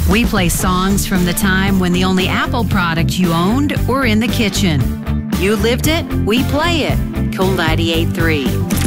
We play songs from the time when the only Apple product you owned were in the kitchen. You lived it, we play it. Cool 98.3.